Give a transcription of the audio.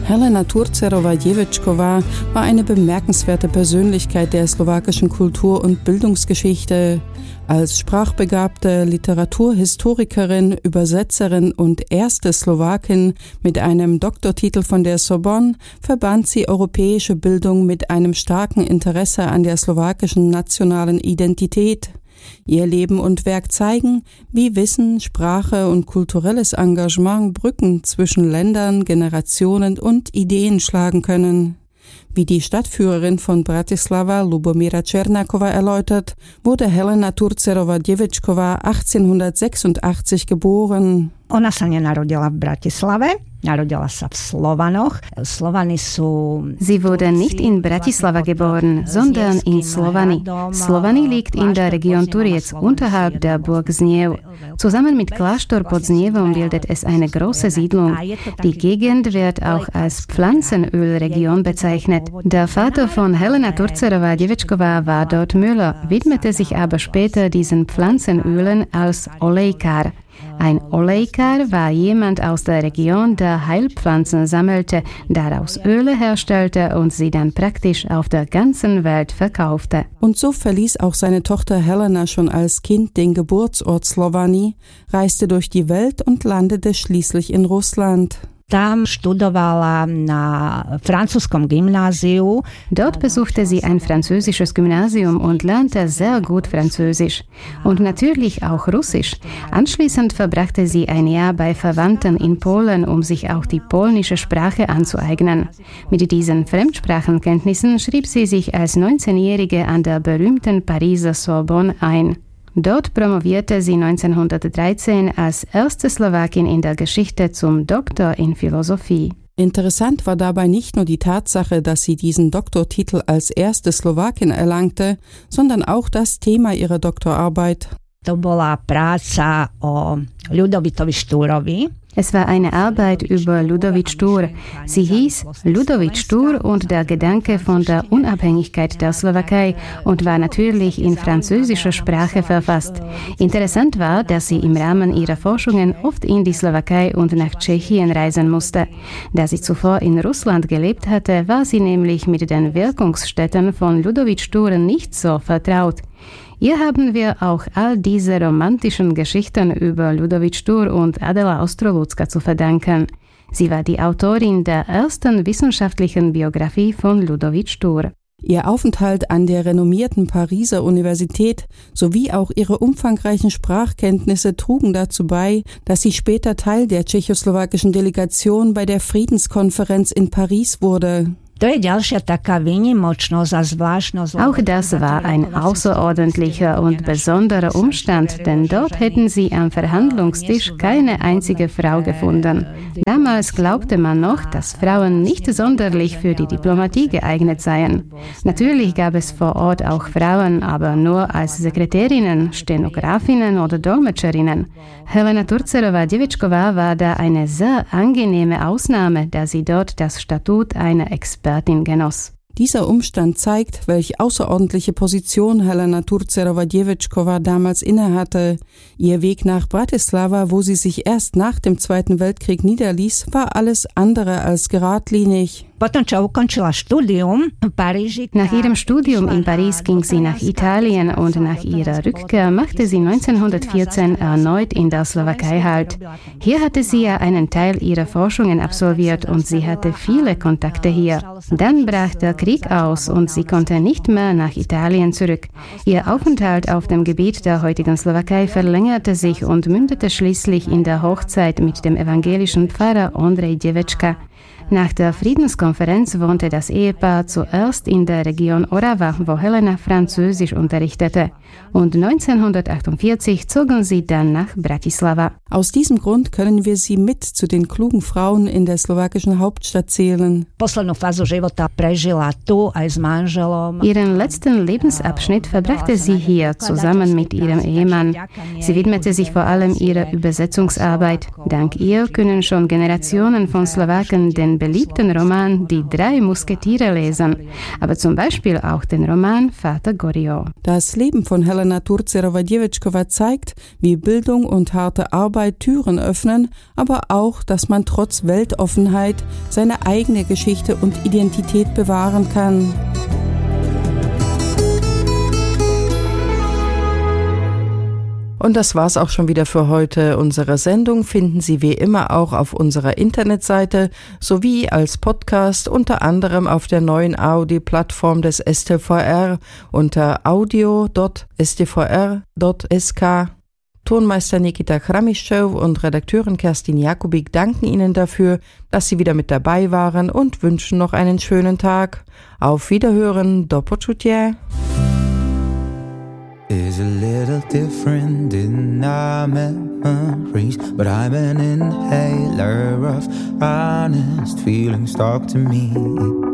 Helena Turcerová-Děvečková war eine bemerkenswerte Persönlichkeit der slowakischen Kultur- und Bildungsgeschichte. Als sprachbegabte Literaturhistorikerin, Übersetzerin und erste Slowakin mit einem Doktortitel von der Sorbonne verband sie europäische Bildung mit einem starken Interesse an der slowakischen nationalen Identität. Ihr Leben und Werk zeigen, wie Wissen, Sprache und kulturelles Engagement Brücken zwischen Ländern, Generationen und Ideen schlagen können. Wie die Stadtführerin von Bratislava, Lubomíra Černáková, erläutert, wurde Helena Turcerová-Děvečková 1886 geboren. Ona sa nenarodila v Bratislave, narodila sa v Slovanoch. Sie wurde nicht in Bratislava geboren, sondern in Slovany. Slovany liegt in der Region Turec unterhalb der Burg Zniev. Zusammen mit Kláštor pod Znievom bildet es eine große Siedlung. Die Gegend wird auch als Pflanzenölregion bezeichnet. Der Vater von Helena Turcerová-Děvečková war dort Müller, widmete sich aber später diesen Pflanzenölen als Olejkar. Ein Olejkar war jemand aus der Region, der Heilpflanzen sammelte, daraus Öle herstellte und sie dann praktisch auf der ganzen Welt verkaufte. Und so verließ auch seine Tochter Helena schon als Kind den Geburtsort Slovany, reiste durch die Welt und landete schließlich in Russland. Tam študovala na francúzskom Gymnáziu. Dort besuchte sie ein französisches Gymnasium und lernte sehr gut Französisch und natürlich auch Russisch. Anschließend verbrachte sie ein Jahr bei Verwandten in Polen, um sich auch die polnische Sprache anzueignen. Mit diesen Fremdsprachenkenntnissen schrieb sie sich als 19-Jährige an der berühmten Pariser Sorbonne ein. Dort promovierte sie 1913 als erste Slowakin in der Geschichte zum Doktor in Philosophie. Interessant war dabei nicht nur die Tatsache, dass sie diesen Doktortitel als erste Slowakin erlangte, sondern auch das Thema ihrer Doktorarbeit. To bola práca o Ľudovítovi Štúrovi. Es war eine Arbeit über Ľudovít Štúr. Sie hieß Ľudovít Štúr und der Gedanke von der Unabhängigkeit der Slowakei und war natürlich in französischer Sprache verfasst. Interessant war, dass sie im Rahmen ihrer Forschungen oft in die Slowakei und nach Tschechien reisen musste. Da sie zuvor in Russland gelebt hatte, war sie nämlich mit den Wirkungsstätten von Ľudovít Štúr nicht so vertraut. Ihr haben wir auch all diese romantischen Geschichten über Ľudovít Štúr und Adela Ostrolúcka zu verdanken. Sie war die Autorin der ersten wissenschaftlichen Biografie von Ľudovít Štúr. Ihr Aufenthalt an der renommierten Pariser Universität sowie auch ihre umfangreichen Sprachkenntnisse trugen dazu bei, dass sie später Teil der tschechoslowakischen Delegation bei der Friedenskonferenz in Paris wurde. Auch das war ein außerordentlicher und besonderer Umstand, denn dort hätten sie am Verhandlungstisch keine einzige Frau gefunden. Damals glaubte man noch, dass Frauen nicht sonderlich für die Diplomatie geeignet seien. Natürlich gab es vor Ort auch Frauen, aber nur als Sekretärinnen, Stenografinnen oder Dolmetscherinnen. Helena Turcerová-Děvečková war da eine sehr angenehme Ausnahme, da sie dort das Statut einer Expertin genoss. Dieser Umstand zeigt, welche außerordentliche Position Helena Turcerová-Děvečková damals innehatte. Ihr Weg nach Bratislava, wo sie sich erst nach dem Zweiten Weltkrieg niederließ, war alles andere als geradlinig. Nach ihrem Studium in Paris ging sie nach Italien und nach ihrer Rückkehr machte sie 1914 erneut in der Slowakei Halt. Hier hatte sie ja einen Teil ihrer Forschungen absolviert und sie hatte viele Kontakte hier. Dann brach der Krieg aus und sie konnte nicht mehr nach Italien zurück. Ihr Aufenthalt auf dem Gebiet der heutigen Slowakei verlängerte sich und mündete schließlich in der Hochzeit mit dem evangelischen Pfarrer Ondrej Děvečka. Nach der Friedenskonferenz wohnte das Ehepaar zuerst in der Region Orava, wo Helena Französisch unterrichtete. Und 1948 zogen sie dann nach Bratislava. Aus diesem Grund können wir sie mit zu den klugen Frauen in der slowakischen Hauptstadt zählen. Ihren letzten Lebensabschnitt verbrachte sie hier zusammen mit ihrem Ehemann. Sie widmete sich vor allem ihrer Übersetzungsarbeit. Dank ihr können schon Generationen von Slowaken können den beliebten Roman Die 3 Musketiere lesen, aber zum Beispiel auch den Roman Vater Goriot. Das Leben von Helena Turcerowa-Djevečková zeigt, wie Bildung und harte Arbeit Türen öffnen, aber auch, dass man trotz Weltoffenheit seine eigene Geschichte und Identität bewahren kann. Und das war's auch schon wieder für heute. Unsere Sendung finden Sie wie immer auch auf unserer Internetseite sowie als Podcast unter anderem auf der neuen Audi-Plattform des STVR unter audio.stvr.sk. Tonmeister Nikita Kramischov und Redakteurin Kerstin Jakubik danken Ihnen dafür, dass Sie wieder mit dabei waren und wünschen noch einen schönen Tag. Auf Wiederhören, do počutia. Is a little different in our memories, but I'm an inhaler of honest feelings. Talk to me.